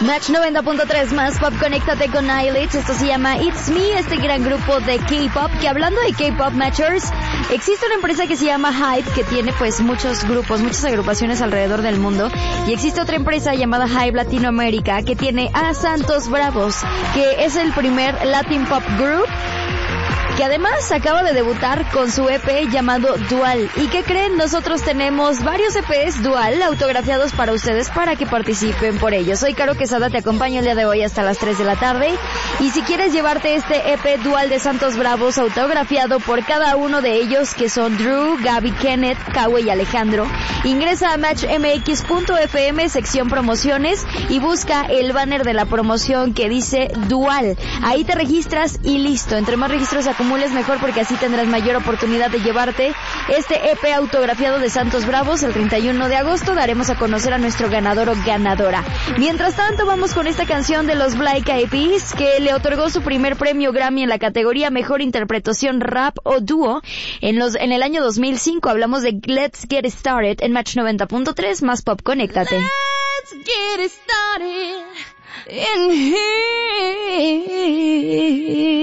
Match 90.3 más pop, conéctate con Eyelids. Esto se llama It's Me, este gran grupo de K-pop. Que hablando de K-pop matchers, existe una empresa que se llama Hype, que tiene pues muchos grupos, muchas agrupaciones alrededor del mundo. Y existe otra empresa llamada Hype Latinoamérica, que tiene a Santos Bravos, que es el primer Latin Pop Group, que además acaba de debutar con su EP llamado Dual. ¿Y qué creen? Nosotros tenemos varios EPs Dual autografiados para ustedes para que participen por ellos. Soy Caro Quesada, te acompaño el día de hoy hasta las 3 de la tarde. Y si quieres llevarte este EP Dual de Santos Bravos autografiado por cada uno de ellos, que son Drew, Gaby, Kenneth, Kawe y Alejandro, ingresa a matchmx.fm, sección promociones, y busca el banner de la promoción que dice Dual. Ahí te registras y listo. Entre más registros acumules, mejor, porque así tendrás mayor oportunidad de llevarte este EP autografiado de Santos Bravos. El 31 de agosto daremos a conocer a nuestro ganador o ganadora. Mientras tanto, vamos con esta canción de los Black Eyed Peas, que le otorgó su primer premio Grammy en la categoría Mejor Interpretación Rap o Dúo en el año 2005. Hablamos de Let's Get It Started en Match 90.3 más pop, conéctate. Let's get it started in here.